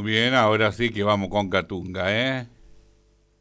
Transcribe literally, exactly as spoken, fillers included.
Bien, ahora sí que vamos con Catunga, ¿eh?